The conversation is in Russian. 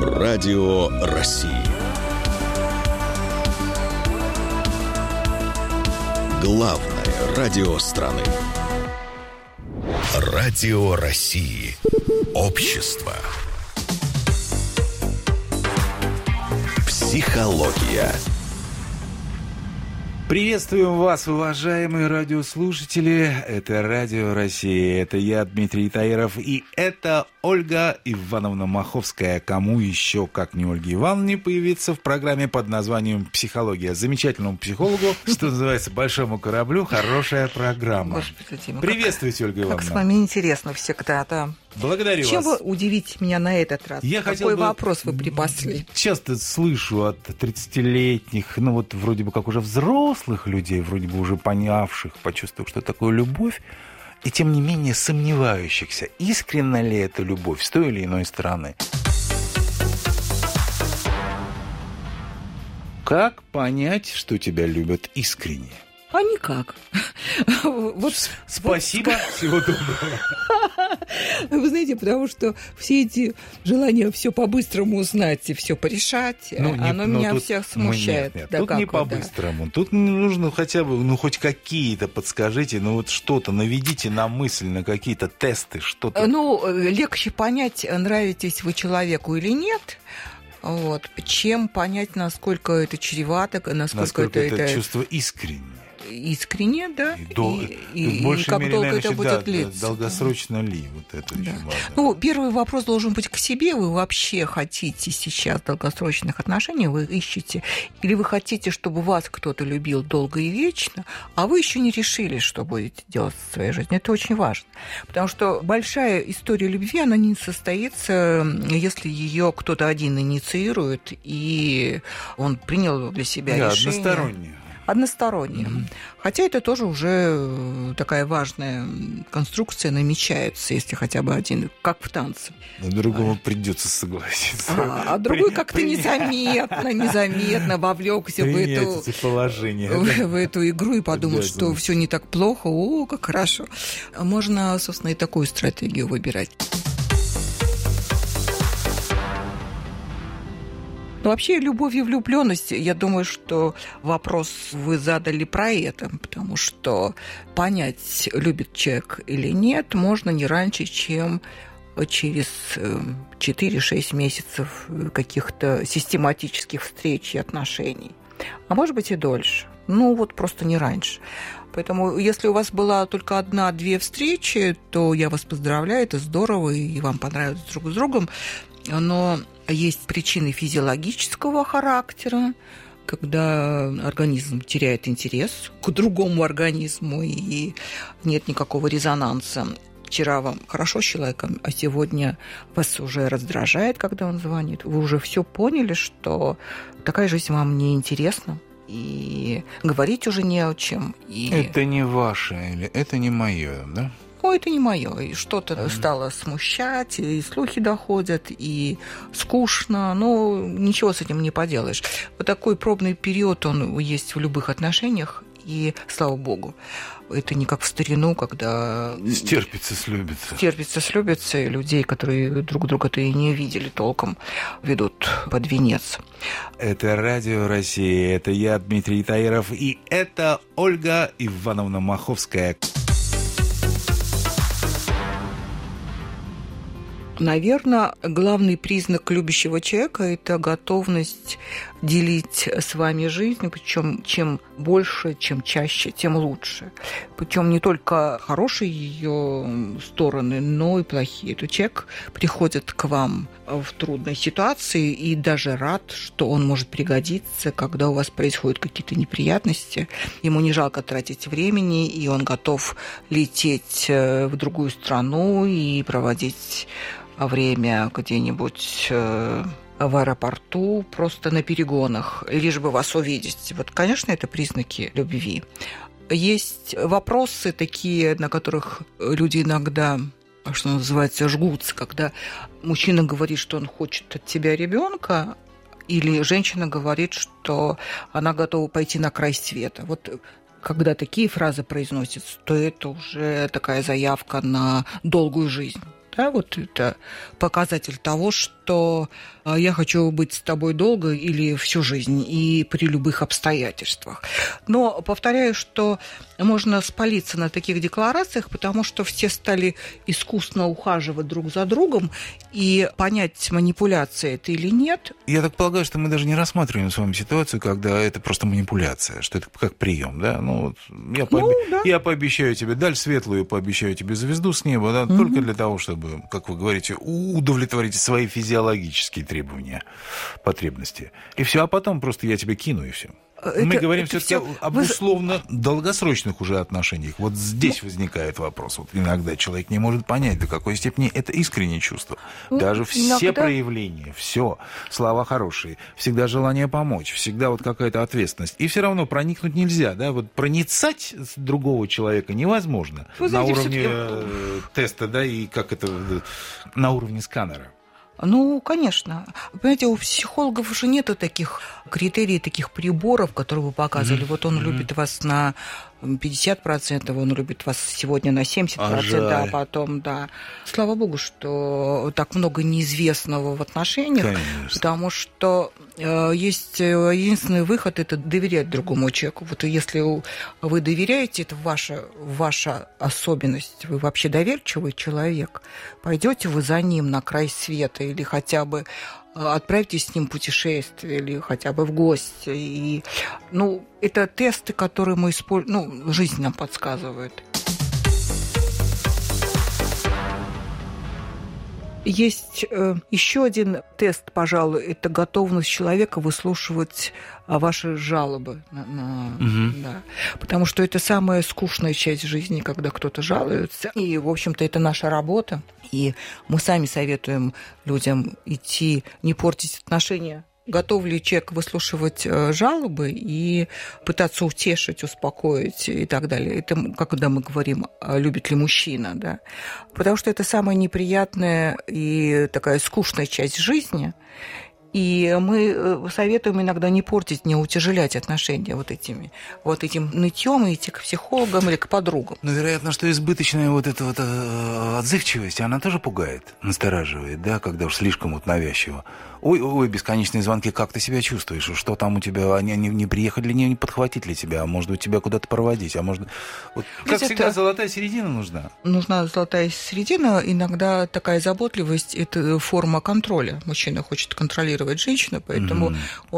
Радио России. Главное радио страны. Радио России. Общество. Психология. Приветствуем вас, уважаемые радиослушатели. Это Радио Россия. Это я, Дмитрий Таиров. И это Ольга Ивановна Маховская. Кому еще, как не Ольге Ивановне, появиться в программе под названием «Психология». Замечательному психологу, что называется, большому кораблю, хорошая программа. Приветствуйте, Ольга Ивановна. Как с вами интересно всегда, да. Благодарю вас. Чем вы удивите меня на этот раз? Какой вопрос вы припасли? Часто слышу от 30-летних, вроде бы как уже взрослых людей, вроде бы уже понявших, почувствовав, что такое любовь, и тем не менее сомневающихся, искренна ли эта любовь с той или иной стороны. Как понять, что тебя любят искренне? А никак. Спасибо, всего доброго. Вы знаете, потому что все эти желания все по-быстрому узнать и все порешать, оно меня всех смущает. Нет, тут не по-быстрому. Тут нужно хотя бы, хоть какие-то подскажите, что-то наведите на мысль, на какие-то тесты, что-то. Легче понять, нравитесь вы человеку или нет, чем понять, насколько это чревато, насколько это чувство искреннее. Искренне, да. И как мере, долго это будет длиться. Долгосрочно ли это очень важно. Первый вопрос должен быть к себе. Вы вообще хотите сейчас долгосрочных отношений? Вы ищете? Или вы хотите, чтобы вас кто-то любил долго и вечно, а вы еще не решили, что будете делать в своей жизни? Это очень важно. Потому что большая история любви, она не состоится, если ее кто-то один инициирует, и он принял для себя решение. Одностороннее. Mm-hmm. Хотя это тоже уже такая важная конструкция намечается, если хотя бы один, как в танце. Но другому придется согласиться. А другой как-то незаметно вовлекся в эту игру и подумал, что все не так плохо, как хорошо. Можно, собственно, и такую стратегию выбирать. Вообще, любовь и влюблённость, я думаю, что вопрос вы задали про это, потому что понять, любит человек или нет, можно не раньше, чем через 4-6 месяцев каких-то систематических встреч и отношений. А может быть и дольше. Просто не раньше. Поэтому, если у вас была только 1-2 встречи, то я вас поздравляю, это здорово, и вам понравилось друг с другом. Но есть причины физиологического характера, когда организм теряет интерес к другому организму, и нет никакого резонанса. Вчера вам хорошо с человеком, а сегодня вас уже раздражает, когда он звонит. Вы уже все поняли, что такая жизнь вам не интересна, и говорить уже не о чем. Это не ваше, или это не мое, да? Это не мое. И что-то стало смущать, и слухи доходят, и скучно. Ничего с этим не поделаешь. Такой пробный период, он есть в любых отношениях, и слава богу. Это не как в старину, когда... Стерпится, слюбится. И людей, которые друг друга-то и не видели толком, ведут под венец. Это Радио Россия, это я, Дмитрий Таиров, и это Ольга Ивановна Маховская. Наверное, главный признак любящего человека – это готовность делить с вами жизнь, причем чем больше, чем чаще, тем лучше. Причем не только хорошие ее стороны, но и плохие. То человек приходит к вам в трудной ситуации и даже рад, что он может пригодиться, когда у вас происходят какие-то неприятности. Ему не жалко тратить времени, и он готов лететь в другую страну и проводить время где-нибудь в аэропорту, просто на перегонах, лишь бы вас увидеть. Конечно, это признаки любви. Есть вопросы такие, на которых люди иногда, что называется, жгутся, когда мужчина говорит, что он хочет от тебя ребенка, или женщина говорит, что она готова пойти на край света. Когда такие фразы произносятся, то это уже такая заявка на долгую жизнь. Да, вот это показатель того, что я хочу быть с тобой долго или всю жизнь и при любых обстоятельствах. Но повторяю, что можно спалиться на таких декларациях, потому что все стали искусно ухаживать друг за другом, и понять, манипуляция это или нет. Я так полагаю, что мы даже не рассматриваем с вами ситуацию, когда это просто манипуляция, что это как прием, да? Ну, я пообещаю тебе даль светлую, пообещаю тебе звезду с неба, да, только для того, чтобы, как вы говорите, удовлетворить свои физиологические требования, потребности. И все, а потом просто я тебя кину, и все. Мы говорим все-таки об условно долгосрочных уже отношениях. Вот здесь возникает вопрос. Вот иногда человек не может понять, до какой степени это искреннее чувство. Даже все проявления, все, слова хорошие, всегда желание помочь, всегда вот какая-то ответственность. И все равно проникнуть нельзя, да? Вот проницать другого человека невозможно на уровне теста, да, и как это на уровне сканера. Ну, конечно. Понимаете, у психологов уже нету таких критерий, таких приборов, которые вы показывали. Вот он любит вас на 50%, он любит вас сегодня на 70%, а потом, да. Слава богу, что так много неизвестного в отношениях, конечно. Потому что есть единственный выход – это доверять другому человеку. Вот если вы доверяете, это ваша особенность, вы вообще доверчивый человек, пойдете вы за ним на край света или хотя бы отправьтесь с ним в путешествие или хотя бы в гости. И, это тесты, которые мы используем, жизнь нам подсказывает. Есть еще один тест, пожалуй, это готовность человека выслушивать ваши жалобы. Да. Потому что это самая скучная часть жизни, когда кто-то жалуется. И, в общем-то, это наша работа. И мы сами советуем людям идти, не портить отношения. Готов ли человек выслушивать жалобы и пытаться утешить, успокоить и так далее. Это когда мы говорим, любит ли мужчина, да. Потому что это самая неприятная и такая скучная часть жизни. И мы советуем иногда не портить, не утяжелять отношения вот этим нытьем и идти к психологам или к подругам. Но вероятно, что избыточная вот эта вот отзывчивость, она тоже пугает, настораживает, да, когда уж слишком вот навязчиво. Ой, бесконечные звонки, как ты себя чувствуешь? Что там у тебя? Они не приехать ли, не подхватить ли тебя? А может быть, тебя куда-то проводить? А может... Вот, как всегда, золотая середина нужна. Нужна золотая середина. Иногда такая заботливость – это форма контроля. Мужчина хочет контролировать женщину, поэтому